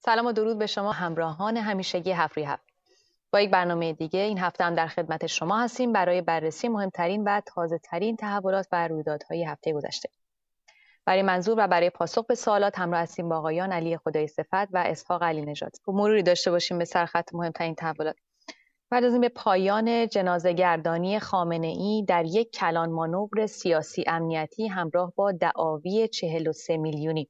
سلام و درود به شما همراهان همیشگی 7 با یک برنامه دیگه این هفته هم در خدمت شما هستیم برای بررسی مهمترین و تازه ترین تحولات و رویدادهای هفته گذشته. برای منظور و برای پاسخ به سوالات همراه هستیم با آقایان علی خدای صفت و اسحاق علی نژاد. مروری داشته باشیم به سرخط مهمترین تحولات. پردازیم به پایان جنازه‌گردانی خامنه‌ای در یک کلان مانور سیاسی امنیتی همراه با دعاوی 43 میلیونی.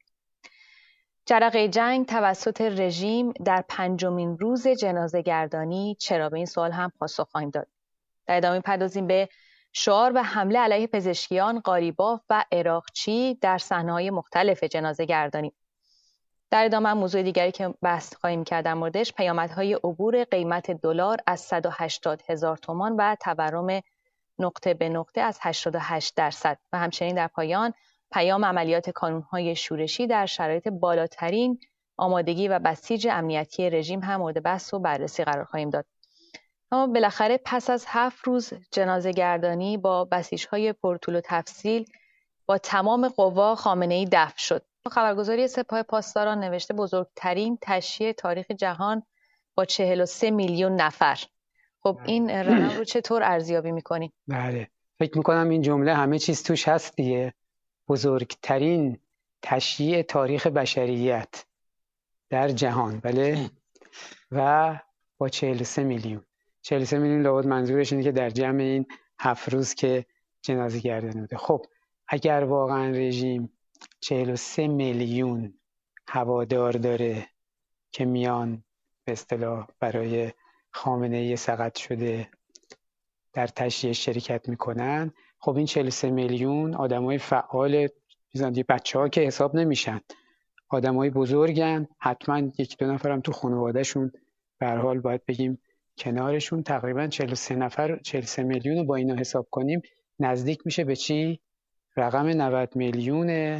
جرقه جنگ توسط رژیم در 5مین روز جنازه‌گردانی چرا؟ به این سوال هم پاسخ خواهیم داد. در ادامه پردازیم به شعار و حمله علیه پزشکیان، قالیباف و عراقچی در صحنه‌های مختلف جنازه‌گردانی. در ادامه هم موضوع دیگری که بحث خواهیم کرد در موردش پیامدهای عبور قیمت دلار از 180,000 تومان و تورم نقطه به نقطه از 88% و همچنین در پایان پیام عملیات کانون‌های شورشی در شرایط بالاترین آمادگی و بسیج امنیتی رژیم هم مورد بحث و بررسی قرار خواهیم داد. اما بالاخره پس از 7 روز جنازه‌گردانی با بسیج‌های پرطول و تفصیل با تمام قوا خامنه‌ای دفن شد. خبرگزاری سپاه پاسداران نوشته بزرگترین تشییع تاریخ جهان با 43 میلیون نفر. خب این رقم رو چطور ارزیابی می‌کنید؟ بله، فکر می‌کنم این جمله همه چیز توش هست دیگه. بزرگترین تشییع تاریخ بشریت در جهان، بله، و با 43 میلیون. 43 میلیون لابد منظورش اینه که در جمع این 7 روز که جنازه گردانی بوده. خب اگر واقعا رژیم 43 میلیون هوادار داره که میان به اصطلاح برای خامنه‌ای سقط شده در تشییع شرکت میکنن، خب این 43 میلیون آدمای فعال، بچه‌ها که حساب نمیشن، آدمای بزرگن، حتما یک دو نفرم تو خانوادهشون به هر حال باید بگیم کنارشون. تقریبا 43 میلیون رو با اینا حساب کنیم نزدیک میشه به چی؟ رقم 90 میلیون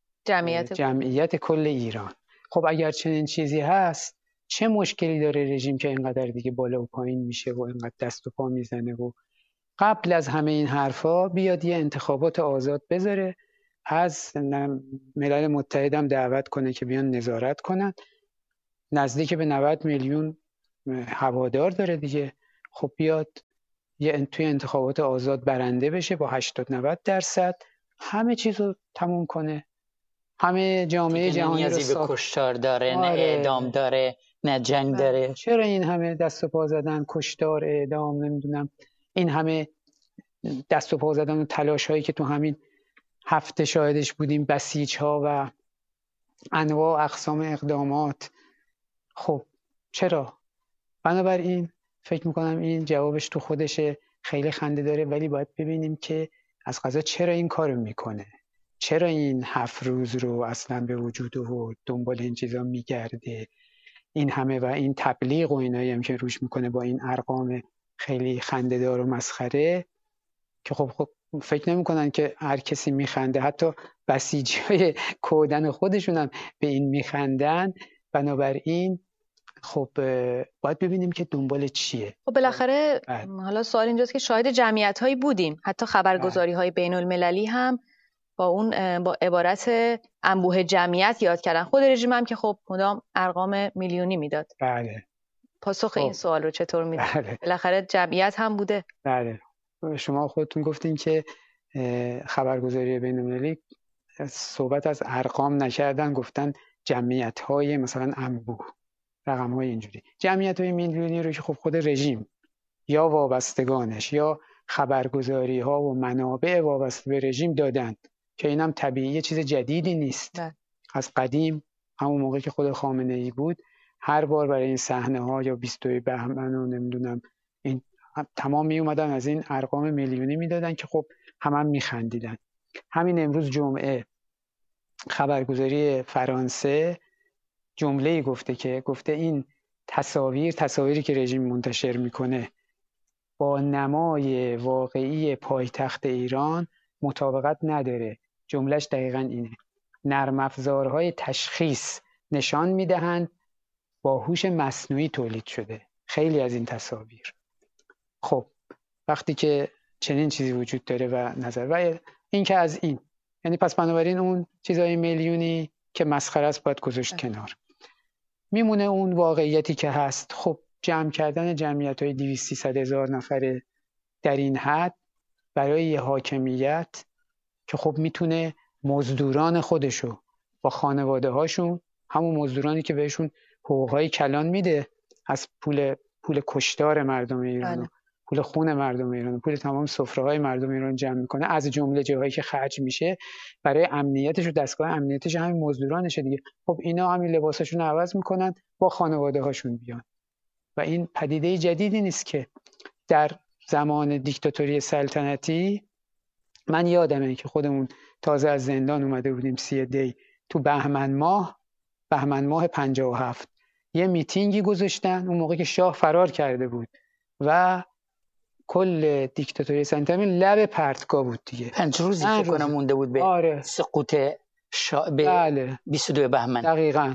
جمعیت کل ایران. خب اگر چنین چیزی هست، چه مشکلی داره رژیم که اینقدر دیگه بالا و پایین میشه و اینقدر دست و پا میزنه و قبل از همه این حرفا بیاد یه انتخابات آزاد بذاره، از ملل متحد هم دعوت کنه که بیان نظارت کنن. نزدیک به 90 میلیون هوادار داره دیگه. خب بیاد توی انتخابات آزاد برنده بشه با 80-90%، همه چیز رو تموم کنه. همه جامعه جهانی رو به کشتار داره، نه اعدام داره، نه جنگ داره. چرا این همه دست و پا زدن، کشتار، اعدام، نمیدونم این همه دست و پا زدن و تلاش هایی که تو همین هفته شاهدش بودیم، بسیج ها و انواع اقسام اقدامات. خب چرا؟ بنابراین فکر میکنم این جوابش تو خودشه، خیلی خنده داره، ولی باید ببینیم که از قضا چرا این کارو میکنه، چرا این 7 روز رو اصلا به وجود و دنبال این چیزا میگرده، این همه و این تبلیغ و اینایی هم که روش میکنه با این ارقام خیلی خنده دار و مسخره که خب فکر نمیکنن که هر کسی میخنده، حتی بسیجیای کودن خودشون هم به این میخندن. بنابراین خب باید ببینیم که دنبال چیه. خب بالاخره حالا سوال اینجاست که شاهد جمعیت‌هایی بودیم، حتی خبرگزاری‌های بین‌المللی هم با عبارت انبوه جمعیت یاد کردن. خود رژیم هم که خب مدام ارقام میلیونی میداد. بله. پاسخ این سوال رو چطور میدید؟ بله. بالاخره جمعیت هم بوده. بله. شما خودتون گفتین که خبرگزاری بین‌المللی صحبت از ارقام نکردن، گفتن جمعیت‌های مثلا انبوه، رقم‌های اینجوری. جمعیت‌های میلیونی رو که خب خود رژیم یا وابستگانش یا خبرگزاری‌ها و منابع وابسته به رژیم دادن که اینم طبیعی، چیز جدیدی نیست. از قدیم همون موقع که خود خامنه‌ای بود هر بار برای این صحنه‌ها یا 22 بهمن و نمیدونم این تمام می اومدن از این ارقام میلیونی میدادن که خب هم میخندیدن. همین امروز جمعه خبرگزاری فرانسه جمله‌ای گفته این تصاویری که رژیم منتشر میکنه با نمای واقعی پایتخت ایران مطابقت نداره. جملهش دقیقاً اینه: نرم افزارهای تشخیص نشان میدهند با هوش مصنوعی تولید شده خیلی از این تصاویر. خب وقتی که چنین چیزی وجود داره و نظر و این که از این، یعنی پس بنابراین اون چیزای میلیونی که مسخره است باید گذاشت کنار. میمونه اون واقعیتی که هست. خب جمع کردن جمعیت‌های 200-300 هزار نفره در این حد برای یه حاکمیت که خب میتونه مزدوران خودشو با خانواده هاشون، همون مزدورانی که بهشون حقوقهای کلان میده از پول کشتار مردم ایران، پول خون مردم ایران، پول تمام سفره‌های مردم ایران جمع میکنه، از جمله جاهایی که خرج میشه برای امنیتش و دستگاه امنیتش همین مزدورانشه دیگه. خب اینا همین لباساشون عوض میکنن با خانواده هاشون بیان. و این پدیده جدیدی نیست که در زمان دیکتاتوری سلطنتی، من یادمه که خودمون تازه از زندان اومده بودیم 3 دی تو بهمن ماه 57 یه میتینگی گذاشتن، اون موقع که شاه فرار کرده بود و کل دیکتاتوری سلطنتی لب پرتگاه بود دیگه. 5 روزی فکر کنم مونده بود به سقوط به 22 بهمن. دقیقاً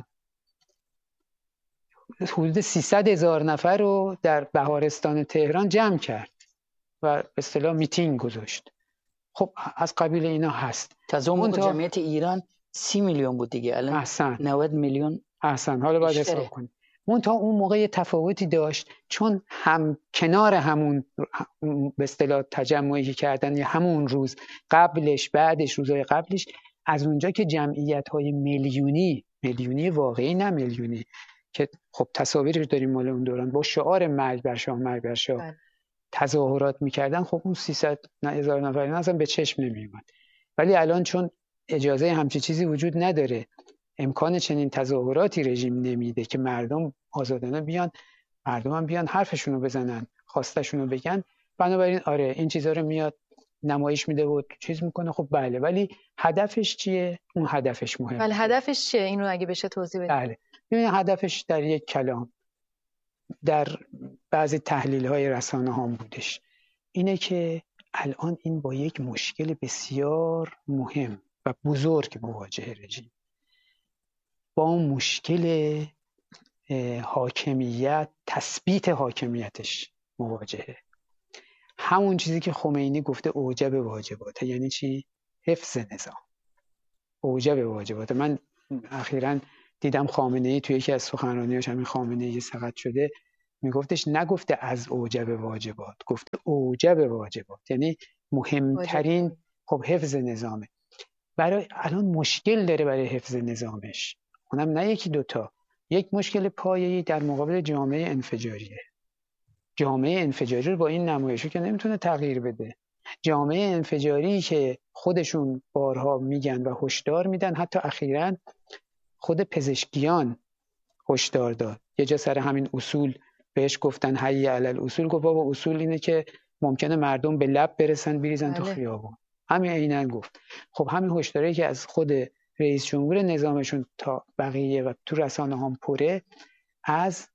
حدود 300 هزار نفر رو در بهارستان تهران جمع کرد و به اصطلاح میتینگ گذاشت. خب از قبیل اینا هست. تازه اون موقع جمعیت ایران 30 میلیون بود دیگه، الان 90 میلیون. احسن، حالا باید حساب کنیم. اون موقع یه تفاوتی داشت، چون هم کنار همون به اصطلاح تجمعی که کردن یا همون روز قبلش، بعدش، روزهای قبلش، از اونجا که جمعیت‌های میلیونی واقعی، نه میلیونی، که خب تصاویرش داریم مال اون دوران، با شعار مرگ بر شاه تظاهرات میکردن، خب اون 300 هزار نفر اصلا به چشم نمیومد. ولی الان چون اجازه همچین چیزی وجود نداره، امکان چنین تظاهراتی رژیم نمیده که مردم آزادانه بیان، مردم هم بیان حرفشونو بزنن، خواستشونو بگن، بنابراین آره این چیزا رو میاد نمایش میده و چیز میکنه. خب بله، ولی هدفش چیه؟ اون هدفش مهمه. بله، هدفش چیه؟ اینو اگه بشه توضیح بدید. بله، ببین هدفش در یک کلام در بعضی تحلیل‌های رسانه هم بودش، اینه که الان این با یک مشکل بسیار مهم و بزرگ مواجه رژیم، با اون مشکل حاکمیت، تثبیت حاکمیتش مواجهه. همون چیزی که خمینی گفته اوجب واجبات. یعنی چی؟ حفظ نظام، اوجب واجبات. من اخیراً دیدم خامنه‌ای توی یکی از سخنرانیاش، همین خامنه‌ای سقط شده، میگفتش نگفته از اوجب واجبات، گفته اوجب واجبات، یعنی مهمترین خب حفظ نظامه. برای الان مشکل داره برای حفظ نظامش، اونم نه یکی دوتا، یک مشکل پایه‌ای در مقابل جامعه انفجاریه. جامعه انفجاری رو با این نمایشو که نمیتونه تغییر بده. جامعه انفجاری که خودشون بارها میگن و هشدار میدن، حتی اخیراً خود پزشکیان هشدار داد. یه جا سر همین اصول بهش گفتن حی علی الاصول، گفت بابا اصول اینه که ممکنه مردم به لب برسن بریزن تو خیابون. همین عیناً گفت. خب همین هشداری که از خود رئیس جمهور نظامشون تا بقیه و تو رسانه هم پره، از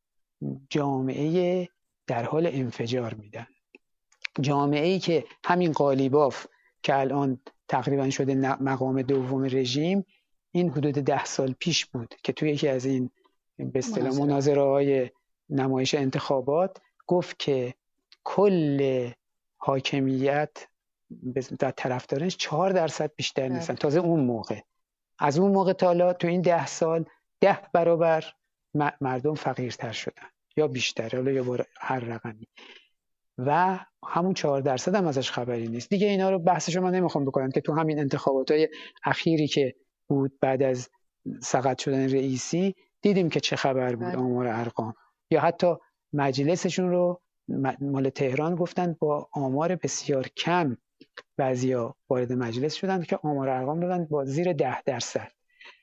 جامعه در حال انفجار میدن. جامعه‌ای که همین قالیباف که الان تقریبا شده مقام دوم رژیم، این حدود 10 سال پیش بود که توی یکی از این به اصطلاح مناظره‌های نمایش انتخابات گفت که کل حاکمیت در طرفدارش 4% بیشتر نیستن. تازه اون موقع، از اون موقع تا حالا تو این 10 سال 10 برابر مردم فقیرتر شدن یا بیشتر، حالا یا هر رقمی، و همون 4% هم ازش خبری نیست دیگه. اینا رو بحثشو من نمیخوام بکنم که تو همین انتخابات‌های اخیری که بود بعد از سقط شدن رئیسی دیدیم که چه خبر بود، آمار ارقام، یا حتی مجلسشون رو مال تهران گفتن با آمار بسیار کم بعضیا وارد مجلس شدن که آمار ارقام دادن با زیر 10%.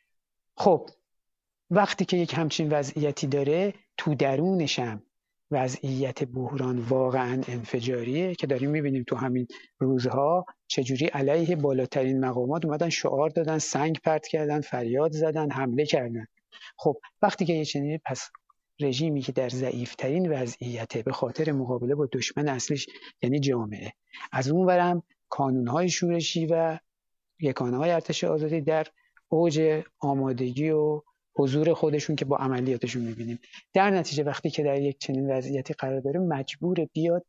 خب وقتی که یک همچین وضعیتی داره، تو درونش هم وضعیت بحران واقعا انفجاریه که داریم میبینیم تو همین روزها چجوری علیه بالاترین مقامات اومدن شعار دادن، سنگ پرت کردن، فریاد زدن، حمله کردن. خب وقتی که یه چنین، پس رژیمی که در ضعیفترین وضعیته به خاطر مقابله با دشمن اصلیش یعنی جامعه، از اون ورم کانونهای شورشی و یگانه‌های ارتش آزادی در اوج آمادگی و حضور خودشون که با عملیاتشون میبینیم، در نتیجه وقتی که در یک چنین وضعیتی قرار داره مجبور بیاد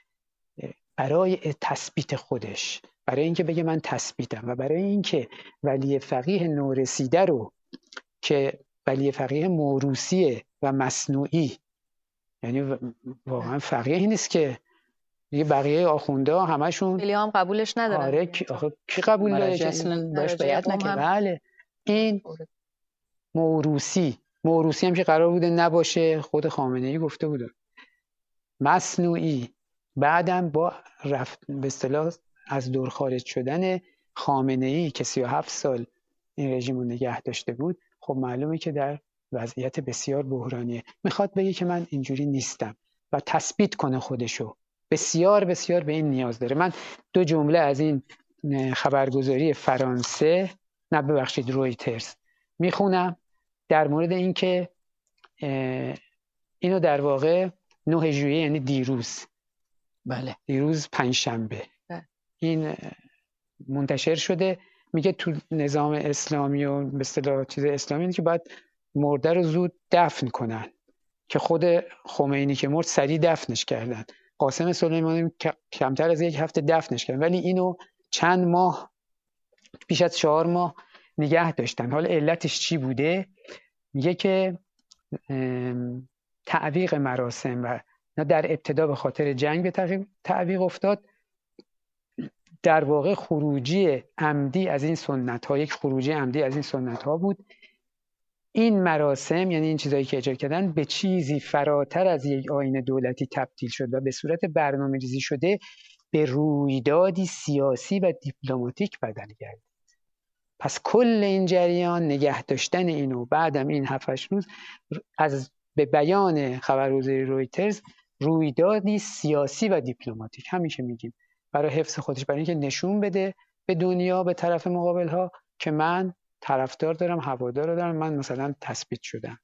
برای تثبیت خودش، برای اینکه بگه من تثبیتم و برای اینکه ولی فقیه نورسیده رو که ولی فقیه موروثیه و مصنوعی. یعنی واقعا فقیه نیست که دیگه بقیه آخوندا همشون خیلی هم قبولش ندارن. آره کی قبول داره که اصلا باش بیعت نکرد؟ بله این موروثی هم که قرار بوده نباشه، خود خامنه‌ای گفته بوده مصنوعی. بعدم با به اصطلاح از دور خارج شدن خامنه‌ای که 37 سال این رژیم رو نگه داشته بود، خب معلومه که در وضعیت بسیار بحرانیه. میخواد بگه که من اینجوری نیستم و تثبیت کنه خودشو. بسیار بسیار به این نیاز داره. من 2 جمله از این خبرگزاری فرانسه رویترز میخونم در مورد اینکه اینو در واقع 9 ژوئیه یعنی دیروز، بله دیروز پنجشنبه این منتشر شده. میگه تو نظام اسلامی و به اصطلاح چیز اسلامی که باید مرده رو زود دفن کنن، که خود خمینی که مرد سریع دفنش کردن. قاسم سلیمانی کمتر از 1 هفته دفنش کردن، ولی اینو چند ماه، بیش از 4 ماه نگه داشتن. حالا علتش چی بوده؟ میگه که تعویق مراسم و در ابتدا به خاطر جنگ به تعویق افتاد. در واقع خروجی عمدی از این سنت ها، یک خروجی عمدی از این سنت ها بود. این مراسم یعنی این چیزایی که اجرا کردن به چیزی فراتر از یک آیین دولتی تبدیل شد و به صورت برنامه‌ریزی شده به رویدادی سیاسی و دیپلماتیک بدل گردید. پس کل این جریان نگه داشتن اینو بعدم این 7-8 روز از به بیان خبرگزاری رویترز رویدادی سیاسی و دیپلماتیک، همیشه میگیم برای حفظ خودش، برای اینکه نشون بده به دنیا، به طرف مقابل ها که من طرفدار دارم، هوادار دارم، من مثلا تثبیت شدم.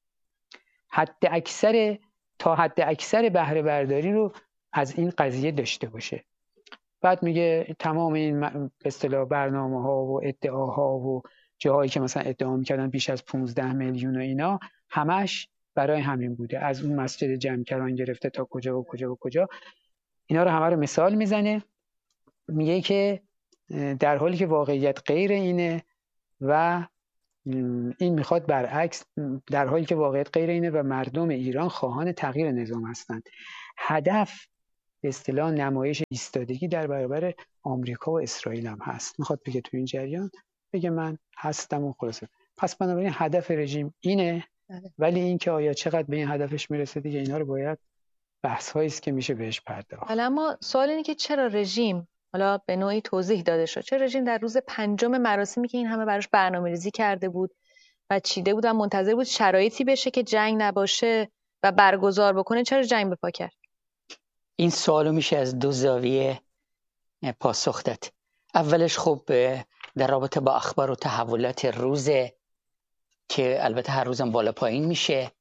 تا حد اکثر بهره برداری رو از این قضیه داشته باشه. بعد میگه تمام این به اصطلاح برنامه‌ها و ادعاها و جاهایی که مثلا ادعا می‌کردن بیش از 15 میلیون و اینا، همش برای همین بوده. از اون مسجد جمکران گرفته تا کجا و کجا و کجا، اینا رو همه رو مثال میزنه. میگه که در حالی که واقعیت غیر اینه و این میخواد برعکس، در حالی که واقعیت غیر اینه و مردم ایران خواهان تغییر نظام هستند. هدف به اصطلاح نمایش ایستادگی در برابر آمریکا و اسرائیل هم هست. میخواد بگه تو این جریان بگه من هستم و خلاصه. پس بنابراین هدف رژیم اینه، ولی این که آیا چقدر به این هدفش میرسه دیگه اینا رو باید بحث هایی است که میشه بهش پرداخت. حالا اما سوال اینه که چرا رژیم، حالا به نوعی توضیح داده شد، چرا رژیم در روز 5 مراسمی که این همه براش برنامه‌ریزی کرده بود و چیده بود و منتظر بود شرایطی بشه که جنگ نباشه و برگزار بکنه، چرا جنگ به پا کرد؟ این سوالو میشه از 2 زاویه پاسخ داد. اولش خب در رابطه با اخبار و تحولات روزه که البته هر روزم بالا پایین میشه،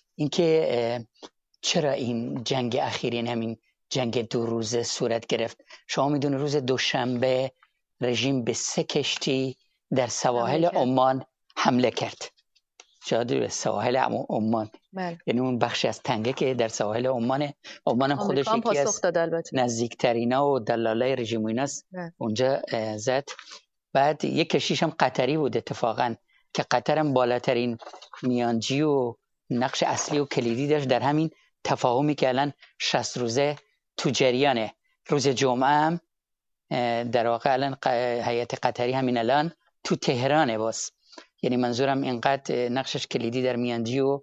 اینکه چرا این جنگ اخیری، همین جنگ 2 روزه صورت گرفت. شما میدونید روز دوشنبه رژیم به 3 کشتی در سواحل عمان حمله کرد. شاید به سواحل عمان، یعنی اون بخشی از تنگه که در سواحل عمان هم خودش یکی از نزدیکترینا و دلالای رژیم ایناست، اونجا زد. بعد یک کشتیش هم قطری بود اتفاقا، که قطر هم بالاترین میانجی و نقش اصلی و کلیدی داشت در همین تفاهمی که الان 60 روزه تو جریانه. روز جمعه هم در واقع الان هیئت قطری همین الان تو تهرانه. باز یعنی منظورم اینقدر نقشش کلیدی در میانجی و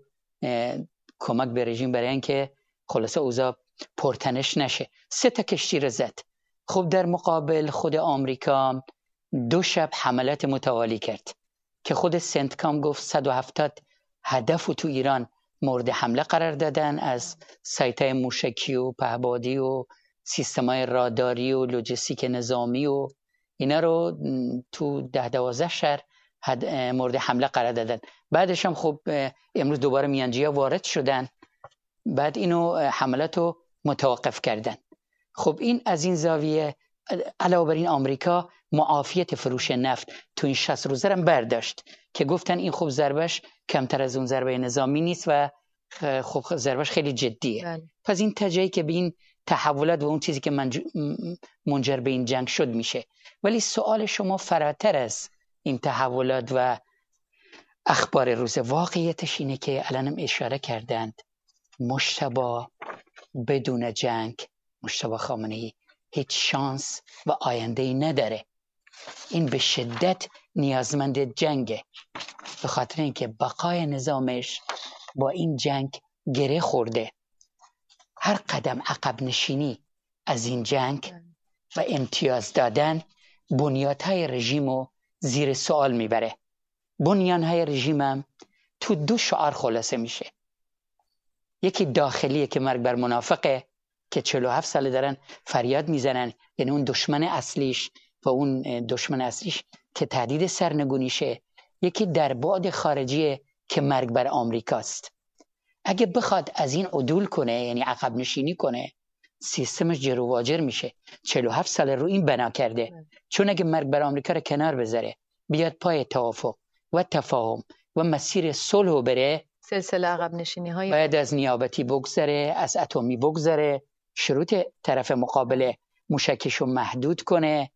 کمک به رژیم برای اینکه خلاصه اوضاع پرتنش نشه. 3 کشتی رو زد. خب در مقابل خود آمریکا 2 شب حملات متوالی کرد که خود سنتکام گفت 170 هدف تو ایران مورد حمله قرار دادن، از سایت‌های موشکی و پهپادی و سیستم‌های راداری و لوجستیک نظامی و اینا رو تو 10-12 شهر مورد حمله قرار دادن. بعدش هم خب امروز دوباره میانجی‌ها وارد شدن، بعد اینو حملاتو متوقف کردن. خب این از این زاویه. علاوه بر این آمریکا معافیت فروش نفت تو این 60 روزه هم برداشت که گفتن این خب ضربش کمتر از اون ضربه نظامی نیست و خب ضربش خیلی جدیه. پس این تجایی که به این تحولات و اون چیزی که منجر به این جنگ شد میشه. ولی سوال شما فراتر از این تحولات و اخبار روز. واقعیتش اینه که الانم اشاره کردند مجتبی بدون جنگ، مجتبی خامنه‌ای هیچ شانس و آینده‌ای نداره. این به شدت نیازمند جنگه، به خاطر اینکه بقای نظامش با این جنگ گره خورده. هر قدم عقب نشینی از این جنگ و امتیاز دادن بنیادهای رژیمو زیر سوال میبره. بنیانهای رژیمم تو 2 شعار خلاصه میشه. یکی داخلیه که مرگ بر منافقه که 47 ساله دارن فریاد میزنن، یعنی اون دشمن اصلیش و اون دشمن اصلیش که تهدید سرنگونیشه. یکی در بعد خارجیه که مرگ بر آمریکاست. اگه بخواد از این عدول کنه، یعنی عقب نشینی کنه، سیستمش جر و واجر میشه. 47 ساله رو این بنا کرده. چون اگه مرگ بر آمریکا رو کنار بذاره، بیاد پای توافق و تفاهم و مسیر صلح بره، سلسله عقب نشینی های باید از نیابتی بگذره، از اتمی بگذره، شروط طرف مقابل موشکشو محدود کنه،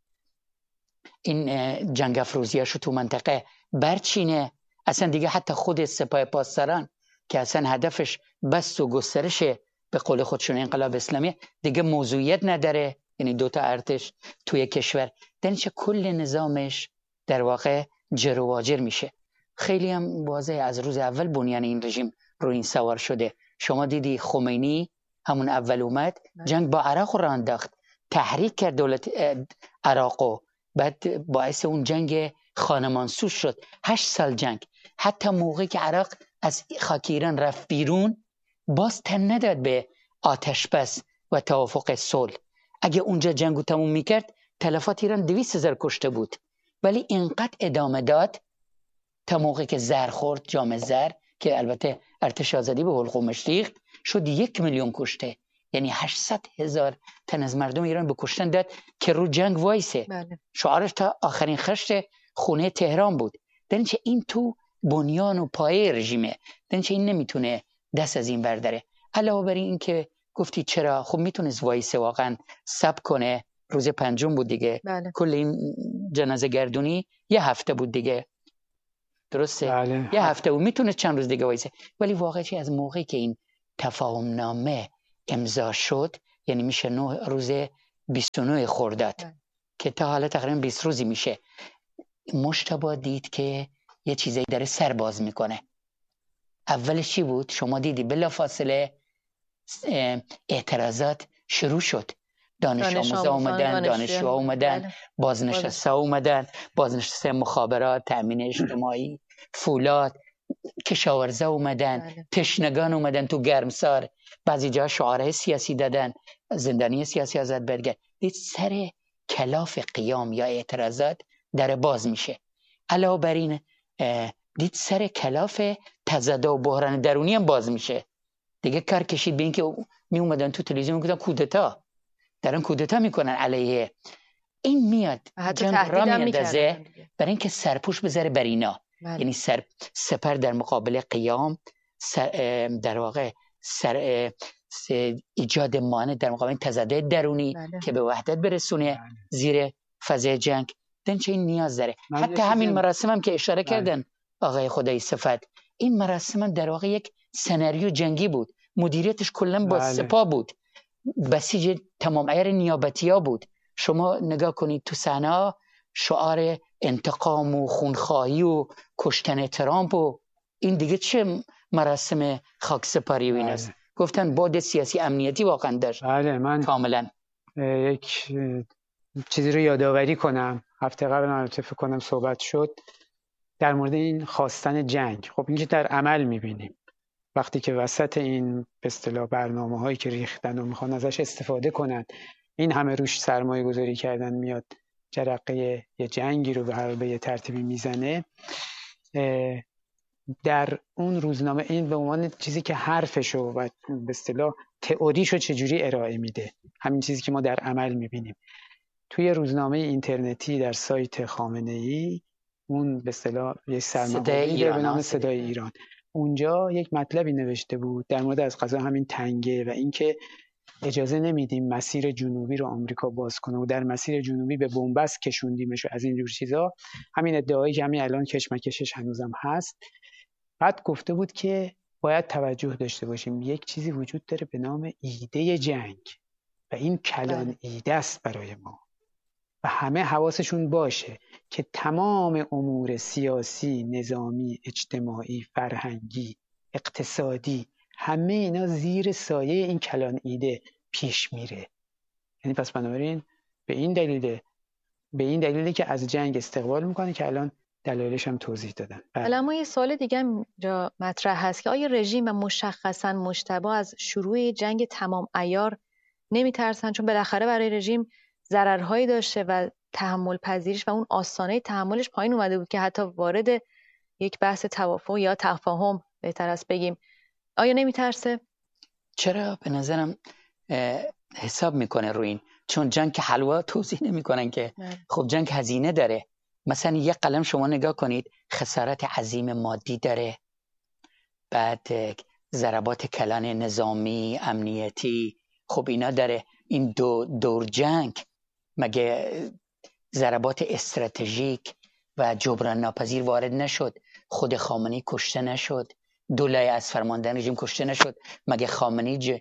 این جنگ افروزیاشو تو منطقه برچینه. اصلا دیگه حتی خود سپاه پاسداران که اصلا هدفش بس و گسترش به قول خودشون انقلاب اسلامی دیگه موضوعیت نداره، یعنی 2 تا ارتش توی کشور، دنچه کل نظامش در واقع جر و واجر میشه. خیلی هم واضح از روز اول بنیان این رژیم رو این سوار شده. شما دیدی خمینی همون اول اومد جنگ با عراق رو انداخت، تحریک کرد دولت عراقو، بعد باعث اون جنگ خانمانسوز شد. 8 سال جنگ. حتی موقعی که عراق از خاک ایران رفت بیرون، باز تن نداد به آتش بس و توافق صلح. اگه اونجا جنگو تموم میکرد، تلفات ایران 200,000 کشته بود، ولی اینقدر ادامه داد تا موقعی که زر خورد، جام زر که البته ارتش آزادی به حلقومش ریخت، شد 1,000,000 کشته. یعنی 800,000 تن از مردم ایران به کشتن داد که رو جنگ وایسه. بله. شعارش تا آخرین خشت خونه تهران بود. دنچه این تو بنیان و پایه رژیمه، دنچه این نمیتونه دست از این برداره. علاوه بر این که گفتی چرا، خب میتونست وایسه، واقعا صبر کنه. روز 5 بود دیگه. بله. کل این جنازه گردونی 1 هفته بود دیگه، درسته؟ بله. 1 هفته بود، میتونه چند روز دیگه وایسه. ولی واقعی از موقعی که این تفاهم نامه امضا شد، یعنی میشه 9 روز 29 خرداد که تا حالا تقریبا 20 روزی میشه، مجتبی دید که یه چیزایی داره سر باز میکنه. اولش چی بود؟ شما دیدی بلافاصله اعتراضات شروع شد. دانش آموزا اومدن، دانشجوها اومدن، بازنشسته اومدن، بازنشسته مخابرات، تأمین اجتماعی، فولاد، کشاورزا اومدن، تشنگان اومدن تو گرمسار، بعضی جا شعارهای سیاسی دادن، زندانی سیاسی آزاد برگشت. دید سر کلاف قیام یا اعتراضات در باز میشه. علاوه بر این دید سر کلاف تضاد و بحران درونی هم باز میشه. دیگه کار کشید به این که می اومدن تو تلویزیون میگفتن کودتا، دارن کودتا میکنن علیه این. میاد جنگ را میاندازه برای اینکه سرپوش بذاره بر اینا. یعنی سپر در مقابل قیام، در واقع ایجاد مانع در مقابل تضادهای درونی که به وحدت برسونه زیر فضای جنگ. دنچه این نیاز داره. حتی همین مراسم هم که اشاره کردن آقای خدای صفت، این مراسم هم در واقع یک سناریو جنگی بود. مدیریتش کلا با سپاه بود، بسیج تمام عیار نیابتی‌ها بود. شما نگاه کنید تو صحنه شعار انتقام و خونخواهی و کشتن ترامپ و این دیگه چه مراسم خاکسپاری و این است. گفتن بعد سیاسی امنیتی واقعا داشت. بله. من کاملا یک چیزی رو یادآوری کنم. هفته قبل البته فکر کنم صحبت شد در مورد این خواستن جنگ. خب این که در عمل می‌بینیم وقتی که وسط این به اصطلاح برنامه‌هایی که ریختن و میخوان ازش استفاده کنن، این همه روش سرمایه گذاری کردن، میاد جرقه یه جنگی رو به یه ترتیبی میزنه. در اون روزنامه این به عنوان چیزی که حرفشو و به اصطلاح تئوریشو چجوری ارائه میده، همین چیزی که ما در عمل میبینیم توی روزنامه اینترنتی در سایت خامنه‌ای، اون به اصطلاح یه سرمقاله به نام صدای ایران. اونجا یک مطلبی نوشته بود در مورد از قضا همین تنگه و اینکه اجازه نمیدیم مسیر جنوبی رو آمریکا باز کنه و در مسیر جنوبی به بنبست کشوندیمش و از این جور چیزا. همین ادعایی که همین الان کشمکشش هنوزم هست. بعد گفته بود که باید توجه داشته باشیم یک چیزی وجود داره به نام ایده جنگ و این کلان ایده است برای ما و همه حواسشون باشه که تمام امور سیاسی، نظامی، اجتماعی، فرهنگی، اقتصادی، همه اینا زیر سایه این کلان ایده پیش میره. یعنی پس بنابراین به این دلیله که از جنگ استقبال میکنه که الان دلایلش هم توضیح دادن. حالا اما یه سوال دیگه هم جا مطرح هست که آیا رژیم و مشخصاً مجتبی از شروع جنگ تمام عیار نمیترسن؟ چون بالاخره برای رژیم ضررهایی داشته و تحمل پذیریش و اون آستانه تحملش پایین اومده بود که حتی وارد یک بحث توافق یا تفاهم بهتر است بگیم. آیا نمیترسه؟ چرا؟ به نظرم حساب میکنه روی این، چون جنگ که حلوا توضیح نمیکنن که خب جنگ هزینه داره. مثلا یک قلم شما نگاه کنید خسارت عظیم مادی داره، بعد ضربات کلان نظامی، امنیتی، خب اینا داره. این دور جنگ مگه ضربات استراتژیک و جبران ناپذیر وارد نشد؟ خود خامنه‌ای کشته نشد؟ دو لایه از فرماندهان رژیم کشته نشد؟ مگه خامنه‌ای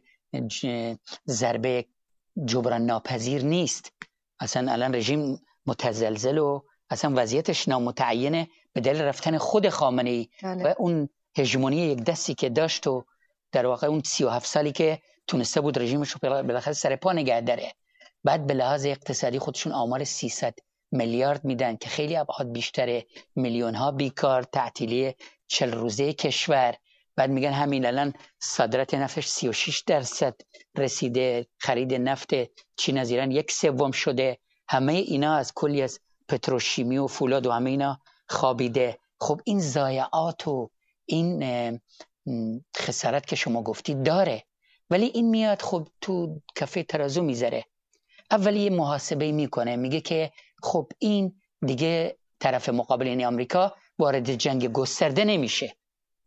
ضربه جبران ناپذیر نیست؟ اصلا الان رژیم متزلزل و اصلا وضعیتش نامتعینه به دلیل رفتن خود خامنه‌ای و اون هژمونی یک دستی که داشت و در واقع اون 37 سالی که تونسته بود رژیمش رو بالاخره سر پا نگه داره. بعد به لحاظ اقتصادی خودشون آمار 300 میلیارد میدن که خیلی ابعاد بیشتره، میلیون ها بیکار، تعطیلی 40 روزه کشور. بعد میگن همین الان صادرات نفتش 36% رسیده، خرید نفت چین از ایران 1/3 شده. همه اینا از کلی از پتروشیمی و فولاد و همه اینا خوابیده. خب این ضایعات و این خسارت که شما گفتید داره، ولی این میاد خب تو کفه ترازو میذاره. اولی یه محاسبه میکنه، میگه که خب این دیگه طرف مقابل یعنی آمریکا وارد جنگ گسترده نمیشه.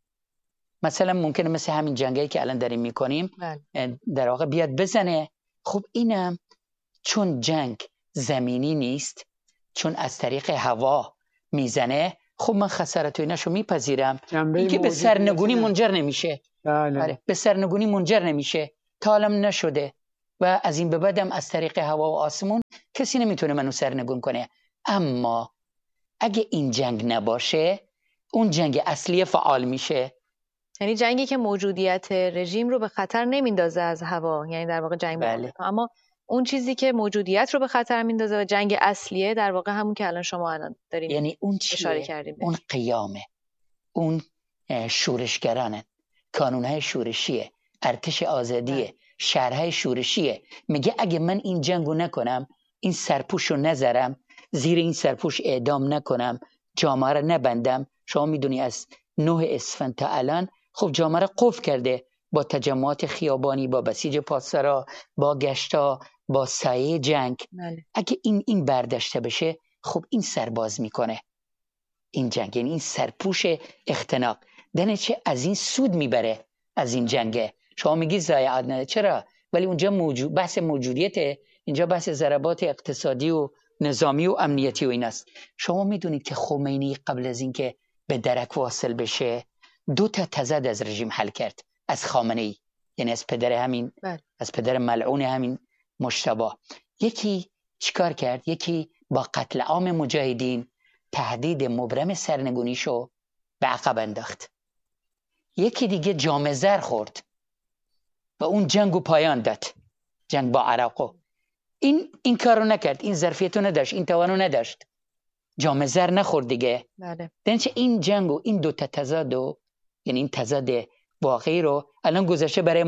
مثلا ممکنه مثل همین جنگایی که الان داریم میکنیم در واقع بیاد بزنه. خب اینم چون جنگ زمینی نیست، چون از طریق هوا میزنه، خب من خسارت و ایناشو میپذیرم. این که به سرنگونی منجر نمیشه. بله. به سرنگونی منجر نمیشه، تا الان نشده و از این به بعدم از طریق هوا و آسمون کسی نمیتونه منو سرنگون کنه. اما اگه این جنگ نباشه، اون جنگ اصلی فعال میشه. یعنی جنگی که موجودیت رژیم رو به خطر نمیندازه از هوا، یعنی در واقع جنگ بله. اما اون چیزی که موجودیت رو به خطر میندازه و جنگ اصلیه در واقع همون که الان شما الان دارین یعنی اون اشاره کردیم بهش. اون قیامه، اون شورشگرانه، کانونهای شورشیه، ارتش آزادیه، شهرهای شورشیه. میگه اگه من این جنگو نکنم، این سرپوش رو نذارم، زیر این سرپوش اعدام نکنم، جامعه رو نبندم. شما میدونی از 9 اسفند تا الان خب جامعه رو قفل کرده با تجمعات خیابانی، با بسیج پاسدارا، با گشتا، با سایه جنگ. اگه این برداشته بشه، خب این سرباز میکنه این جنگ، یعنی این سرپوش اختناق دنه چه از این سود میبره از این جنگه. شما میگی ضایعات نداره، چرا؟ ولی اونجا بحث موجودیته، اینجا بحث ضربات اقتصادی و نظامی و امنیتی و ایناست. شما میدونید که خمینی قبل از اینکه به درک واصل بشه 2 تضاد از رژیم حل کرد، از خامنه‌ای، یعنی از پدر همین از پدر ملعون همین مجتبی. یکی چیکار کرد؟ یکی با قتل عام مجاهدین تهدید مبرم سرنگونیشو به عقب انداخت. یکی دیگه جام زر خورد و اون جنگو پایان داد، جنگ با عراقو. این کارو نکرد، این ظرفیتو نداشت، این توانو نداشت، جام زر نخورد دیگه. بله. دنچه این جنگو، این 2 تضادو، یعنی این تضاد واقعی رو الان گذاشته برای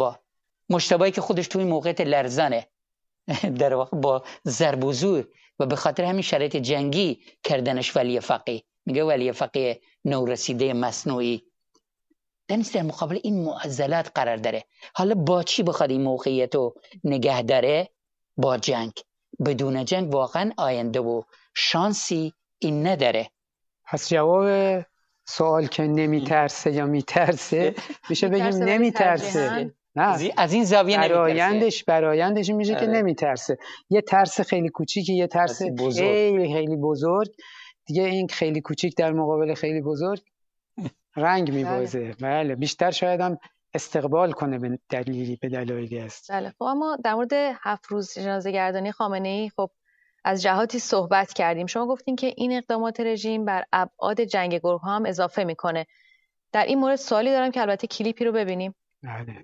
مجتبی که خودش توی موقعیت لرزانه در واقع با ضرب و زور و به خاطر همین شرایط جنگی کردنش ولی فقیه. میگه ولی فقیه نورسیده مصنوعی. دنیز در مقابل این معضلات قرار داره. حالا با چی بخواد این موقعیت رو نگه داره؟ با جنگ. بدون جنگ واقعا آینده و شانسی این نداره. پس جواب سوال که نمیترسه یا میترسه میشه بگیم نمیترسه. نه از این زاویه نمیترسه. برایندش میشه که نمیترسه. یه ترس خیلی کوچیکی، یه ترس خیلی خیلی بزرگ دیگه. این خیلی کوچیک در مقابل خیلی بزرگ رنگ میبازه. بله بیشتر شاید هم استقبال کنه به دلایلی است. بله خب اما در مورد 7 روز جنازه‌گردانی خامنه‌ای خب از جهاتی صحبت کردیم. شما گفتین که این اقدامات رژیم بر ابعاد جنگ گروه‌ها هم اضافه میکنه. در این مورد سوالی دارم که البته کلیپی رو ببینیم. بله.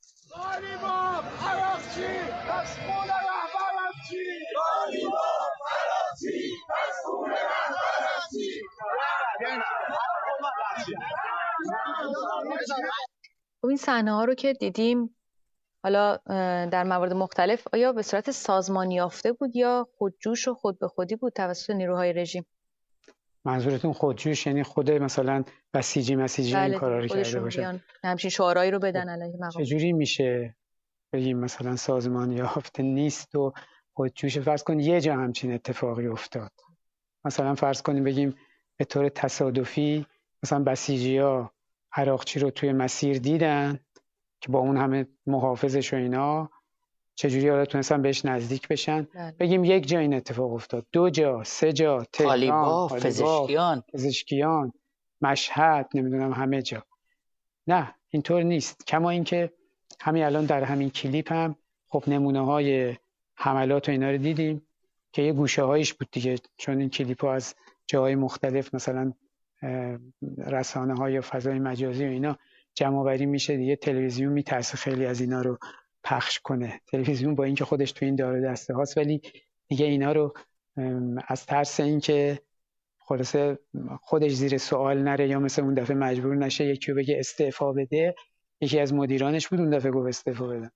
خب این صحنه‌ها رو که دیدیم حالا در موارد مختلف آیا به صورت سازمان یافته بود یا خودجوش و خود به خودی بود توسط نیروهای رژیم؟ منظورتون خودجوش یعنی خود مثلا بسیجی این کارا رو کرده باشن؟ همچین شعارهایی رو بدن علیه مقام. چجوری میشه بگیم مثلا سازمان یافته نیست و خودجوش؟ فرض کن یه جا همچین اتفاقی افتاد، مثلا فرض کنیم بگیم به طور تصادفی مثلا بسیجی‌ها عراقچی رو توی مسیر دیدن که با اون همه محافظش و اینا، چجوری حالا تونستن بهش نزدیک بشن؟ بگیم یک جا این اتفاق افتاد، 2 جا، 3 جا، تهران، پزشکیان، مشهد، نمیدونم همه جا. نه اینطور نیست. کما اینکه همین الان در همین کلیپ هم خب نمونه های حملات و اینا رو دیدیم که یه گوشه هایش بود دیگه، چون این کلیپ ها از جاهای مختلف مثلا رسانه های یا فضای مجازی و اینا جمع آوری میشه دیگه. تلویزیون میترسه خیلی از اینا رو پخش کنه، تلویزیون با اینکه خودش تو این دار دسته هاست ولی دیگه اینا رو از ترس اینکه خلاصه خودش زیر سوال نره یا مثل اون دفعه مجبور نشه یکی رو بگه استعفا بده، یکی از مدیرانش بود اون دفعه گفت استعفا بدن،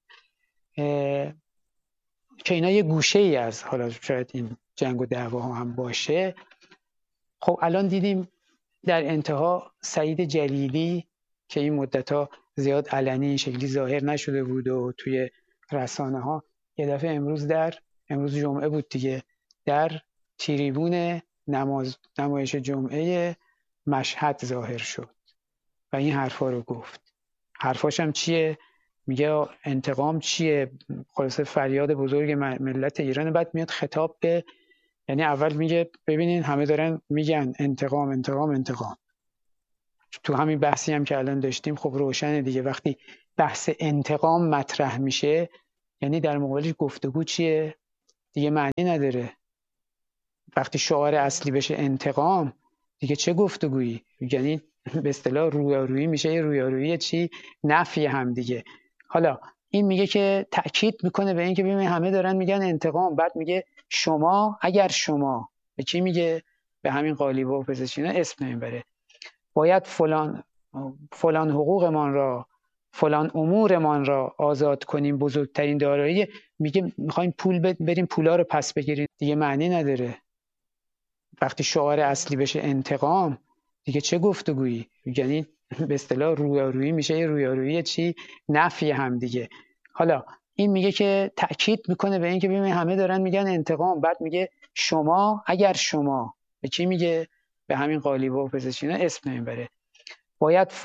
که اینا یه گوشه ای از حالا شاید این جنگ و دعواها هم باشه. خب الان دیدیم در انتها سعید جلیلی که این مدت‌ها زیاد علنی این شکلی ظاهر نشده بود و توی رسانه ها، یه دفعه امروز جمعه بود دیگه، در تریبون نمایش جمعه مشهد ظاهر شد و این حرفا رو گفت. حرفاش هم چیه؟ میگه انتقام چیه؟ خلاصه فریاد بزرگ ملت ایران. بعد میاد خطاب به، یعنی اول میگه ببینین همه دارن میگن انتقام انتقام انتقام. تو همین بحثی هم که الان داشتیم خب روشنه دیگه، وقتی بحث انتقام مطرح میشه یعنی در مقابلش گفتگو چیه؟ دیگه معنی نداره. وقتی شعار اصلی بشه انتقام دیگه چه گفتگویی؟ یعنی به اصطلاح رویارویی میشه. یه رویارویی چی؟ نفی هم دیگه. حالا این میگه که تأکید میکنه به این که ببین همه دارن میگن انتقام، بعد میگه شما، اگر شما، به چی میگه؟ به همین قالیباف و پزشکینا اسم نمیبره، باید فلان حقوقمان را، فلان امورمان را آزاد کنیم، بزرگترین دارایی، میگه میخوایم پول بریم پولا رو پس بگیریم. دیگه معنی نداره. وقتی شعار اصلی بشه انتقام دیگه چه گفتگویی؟ یعنی به اصطلاح رویارویی میشه. یه رویارویی چی؟ نفی هم دیگه. حالا این میگه که تأکید میکنه به این که ببین همه دارن میگن انتقام، بعد میگه شما، اگر شما، به چی میگه؟ به همین قالیباف و پزشکینا اسم نمیبره، باید